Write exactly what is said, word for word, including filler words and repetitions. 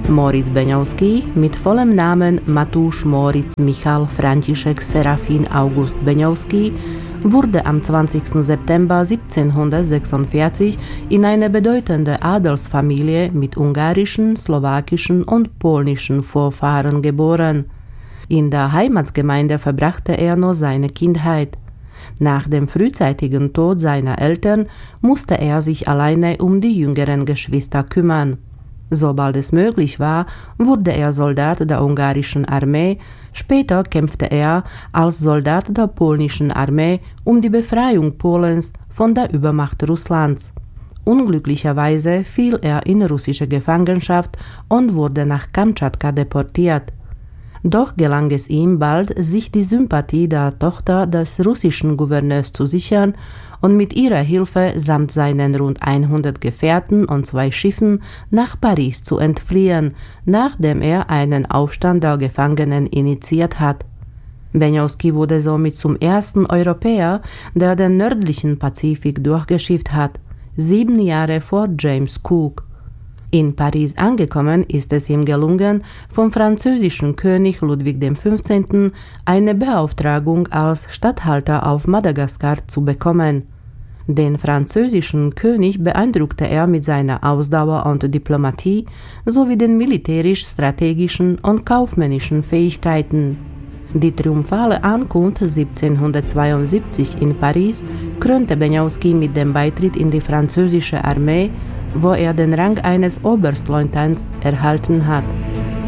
Moritz Beňovský mit vollem Namen Matúš Moritz Michal František Serafin August Beňovský wurde am zwanzigsten September siebzehnhundertsechsundvierzig in eine bedeutende Adelsfamilie mit ungarischen, slowakischen und polnischen Vorfahren geboren. In der Heimatsgemeinde verbrachte er nur seine Kindheit. Nach dem frühzeitigen Tod seiner Eltern musste er sich alleine um die jüngeren Geschwister kümmern. Sobald es möglich war, wurde er Soldat der ungarischen Armee, später kämpfte er als Soldat der polnischen Armee um die Befreiung Polens von der Übermacht Russlands. Unglücklicherweise fiel er in russische Gefangenschaft und wurde nach Kamtschatka deportiert. Doch gelang es ihm bald, sich die Sympathie der Tochter des russischen Gouverneurs zu sichern und mit ihrer Hilfe samt seinen rund hundert Gefährten und zwei Schiffen nach Paris zu entfliehen, nachdem er einen Aufstand der Gefangenen initiiert hat. Beňovský wurde somit zum ersten Europäer, der den nördlichen Pazifik durchgeschifft hat, sieben Jahre vor James Cook. In Paris angekommen ist es ihm gelungen, vom französischen König Ludwig der fünfzehnte. Eine Beauftragung als Statthalter auf Madagaskar zu bekommen. Den französischen König beeindruckte er mit seiner Ausdauer und Diplomatie sowie den militärisch-strategischen und kaufmännischen Fähigkeiten. Die triumphale Ankunft siebzehnhundertzweiundsiebzig in Paris krönte Beňovský mit dem Beitritt in die französische Armee, wo er den Rang eines Oberstleutnants erhalten hat.